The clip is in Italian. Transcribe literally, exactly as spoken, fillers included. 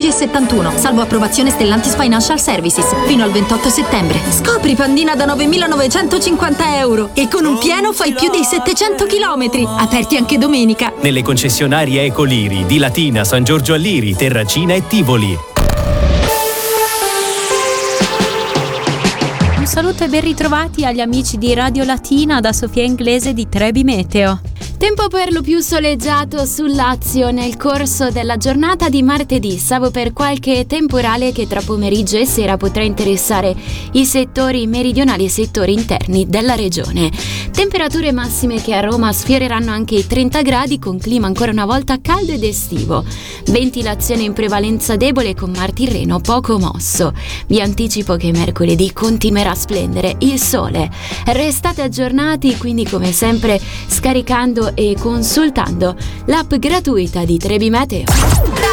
e settantuno, salvo approvazione Stellantis Financial Services, fino al ventotto settembre. Scopri Pandina da novemilanovecentocinquanta euro e con un pieno fai più di settecento chilometri, aperti anche domenica. Nelle concessionarie Ecoliri di Latina, San Giorgio Alliri, Terracina e Tivoli. Un saluto e ben ritrovati agli amici di Radio Latina da Sofia Inglese di Trebi Meteo. Tempo per lo più soleggiato sul Lazio nel corso della giornata di martedì, salvo per qualche temporale che tra pomeriggio e sera potrà interessare i settori meridionali e i settori interni della regione. Temperature massime che a Roma sfioreranno anche i trenta gradi con clima ancora una volta caldo ed estivo. Ventilazione in prevalenza debole con mar Tirreno poco mosso. Vi anticipo che mercoledì continuerà a splendere il sole. Restate aggiornati quindi come sempre scaricando e consultando l'app gratuita di Trebi Meteo.